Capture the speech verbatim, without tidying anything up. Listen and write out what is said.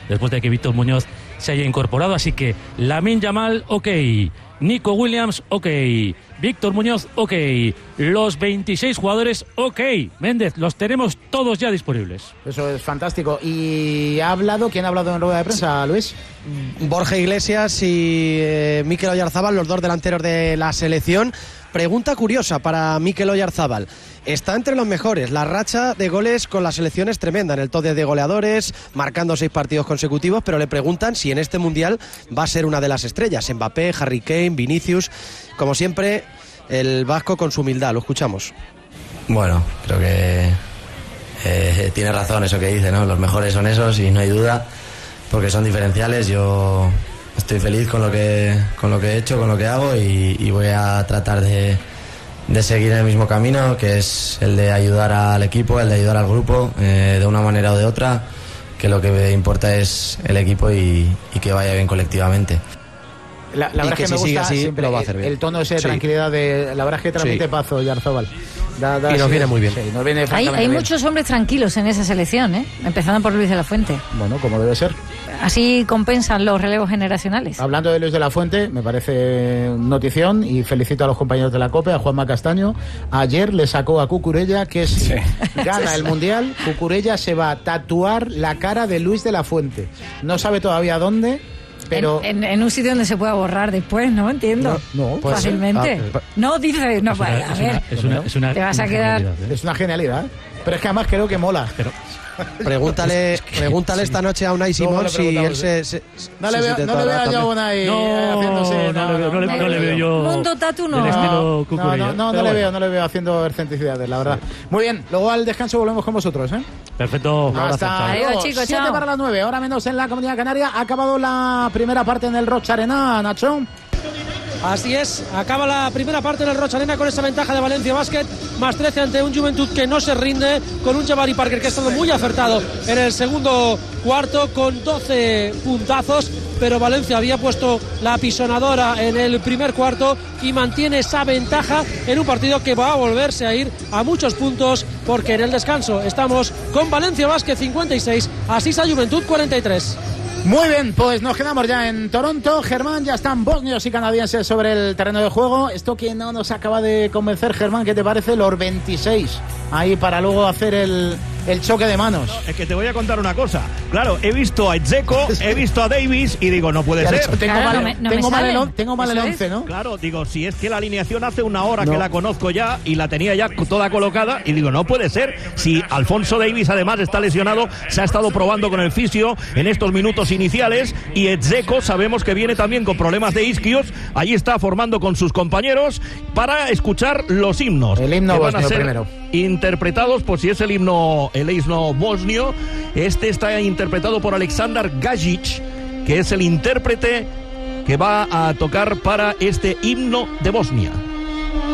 después de que Víctor Muñoz se haya incorporado. Así que Lamine Yamal, ok, Nico Williams, ok, Víctor Muñoz, ok, los veintiséis jugadores, ok. Méndez, los tenemos todos ya disponibles. Eso es fantástico. ¿Y ha hablado? ¿Quién ha hablado en rueda de prensa, Luis? Borja Iglesias y eh, Mikel Oyarzabal, los dos delanteros de la selección. Pregunta curiosa para Mikel Oyarzabal. Está entre los mejores. La racha de goles con la selección es tremenda. En el top de goleadores, marcando seis partidos consecutivos, pero le preguntan si en este Mundial va a ser una de las estrellas. Mbappé, Harry Kane, Vinicius. Como siempre, el vasco con su humildad. Lo escuchamos. Bueno, creo que eh, tiene razón eso que dice, ¿no? Los mejores son esos y no hay duda, porque son diferenciales. Yo estoy feliz con lo que, con lo que he hecho, con lo que hago y, y voy a tratar de... de seguir en el mismo camino, que es el de ayudar al equipo, el de ayudar al grupo, eh, de una manera o de otra, que lo que importa es el equipo y, y que vaya bien colectivamente. La, la verdad que, es que si me gusta así, siempre lo va a hacer el, bien. el tono ese de sí. tranquilidad, de la verdad es que transmite sí. Pazo, Oyarzabal. Da, da, y nos sí, viene muy bien. Sí, nos viene hay hay bien. muchos hombres tranquilos en esa selección, ¿eh? Empezando por Luis de la Fuente. Bueno, como debe ser. Así compensan los relevos generacionales. Hablando de Luis de la Fuente, me parece notición y felicito a los compañeros de la COPE, a Juanma Castaño. Ayer le sacó a Cucurella que si sí. gana el Mundial, Cucurella se va a tatuar la cara de Luis de la Fuente. No sabe todavía dónde, pero... En, en, en un sitio donde se pueda borrar después, ¿no? Entiendo. No, no fácilmente. Ah, no, dice, no, es una, a es ver. una, es una, es una, te vas a una quedar... genialidad, ¿eh? Es una genialidad. Pero es que además creo que mola. Pero... Pregúntale, pregúntale esta noche a Unai Simón si él se, se, No se le veo, se no le veo a también. John ahí No, haciéndose. no, no, le veo, no, le, no le veo yo. Mundo tatu no. Del estilo No, Cucurella. no, no, no le bueno. veo, no le veo haciendo excentricidades, la verdad. Muy bien, luego al descanso volvemos con vosotros, ¿eh? Perfecto. Un abrazo, Hasta chao. Adiós, luego. chicos, siete chao. para las nueve, ahora menos en la Comunidad Canaria. Ha acabado la primera parte en el Rocha Arena, Nacho. Así es, acaba la primera parte en el Rocha Arena con esa ventaja de Valencia Basket, más trece ante un Juventud que no se rinde, con un Jabari Parker que ha estado muy acertado en el segundo cuarto con doce puntazos, pero Valencia había puesto la pisonadora en el primer cuarto y mantiene esa ventaja en un partido que va a volverse a ir a muchos puntos, porque en el descanso estamos con Valencia Basket cincuenta y seis, Asisa Juventud cuarenta y tres. Muy bien, pues nos quedamos ya en Toronto. Germán, ya están bosnios y canadienses sobre el terreno de juego. Esto que no nos acaba de convencer, Germán, ¿qué te parece? Los veintiséis ahí para luego hacer el, el choque de manos. Es que te voy a contar una cosa. Claro, he visto a Dzeko, he visto a Davis y digo, no puede ser. Tengo Claro, mal, no me- no tengo me mal el, salen. on- tengo mal el Eso once, es. ¿no? Claro, digo, si es que la alineación hace una hora No. que la conozco ya y la tenía ya toda colocada y digo, no puede ser. Si Alfonso Davis además está lesionado, se ha estado probando con el fisio en estos minutos iniciales y Dzeko sabemos que viene también con problemas de isquios. Allí está formando con sus compañeros para escuchar los himnos. El himno que van a bosnio ser primero. interpretados, por si es el himno, el himno bosnio. Este está interpretado por Aleksandar Gajic, que es el intérprete que va a tocar para este himno de Bosnia.